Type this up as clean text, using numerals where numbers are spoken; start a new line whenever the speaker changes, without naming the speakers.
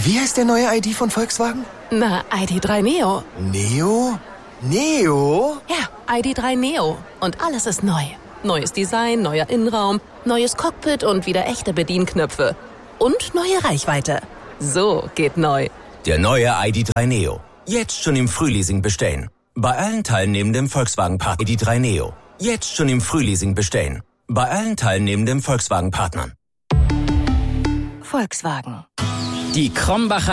Wie heißt der neue ID von Volkswagen?
Na, ID.3 Neo.
Neo? Neo?
Ja, ID.3 Neo. Und alles ist neu. Neues Design, neuer Innenraum, neues Cockpit und wieder echte Bedienknöpfe. Und neue Reichweite. So geht neu.
Der neue ID.3 Neo. Jetzt schon im Frühleasing bestellen. Bei allen teilnehmenden Volkswagen-Partnern. ID.3 Neo. Jetzt schon im Frühleasing bestellen. Bei allen teilnehmenden Volkswagen-Partnern.
Volkswagen.
Die Krombacher